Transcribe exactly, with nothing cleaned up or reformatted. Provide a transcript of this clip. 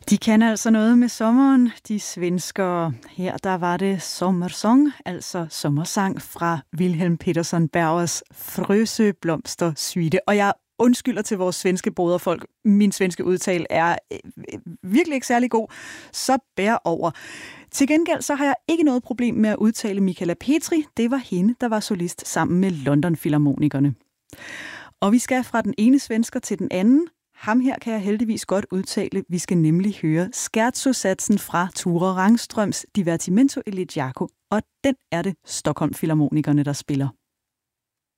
De kan altså noget med sommeren, de svenskere. Her der var det Sommersång, altså sommersang fra Wilhelm Petersson Bergers Frøsø Blomster Suite. Og jeg undskylder til vores svenske broderfolk. Min svenske udtale er øh, virkelig ikke særlig god, så bær over. Til gengæld så har jeg ikke noget problem med at udtale Michala Petri. Det var hende, der var solist sammen med London Filharmonikerne. Og vi skal fra den ene svensker til den anden. Ham her kan jeg heldigvis godt udtale. Vi skal nemlig høre Scherzo-satsen fra Ture Rangströms Divertimento Elegiaco, og den er det Stockholm Filharmonikerne, der spiller.